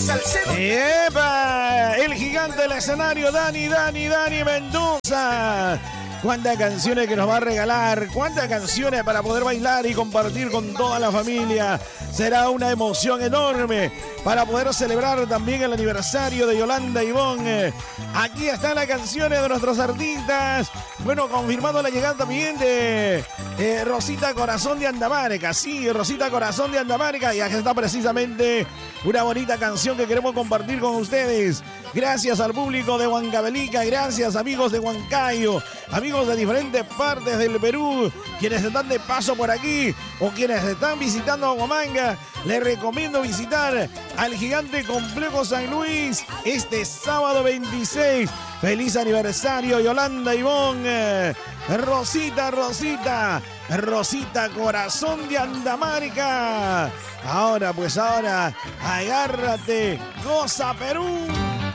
¡Epa! El gigante del escenario, Dani Mendoza. ¿Cuántas canciones que nos va a regalar? ¿Cuántas canciones para poder bailar y compartir con toda la familia? Será una emoción enorme para poder celebrar también el aniversario de Yolanda Ivonne. Aquí están las canciones de nuestros artistas. Bueno, confirmando la llegada también de Rosita Corazón de Andamarca. Sí, Rosita Corazón de Andamarca. Y aquí está precisamente una bonita canción que queremos compartir con ustedes. Gracias al público de Huancavelica, gracias amigos de Huancayo, amigos de diferentes partes del Perú, quienes están de paso por aquí o quienes están visitando Aguamanga. Les recomiendo visitar al Gigante Complejo San Luis este sábado 26. ¡Feliz aniversario, Yolanda Ivonne! Rosita Corazón de Andamarca. Ahora, agárrate, goza Perú.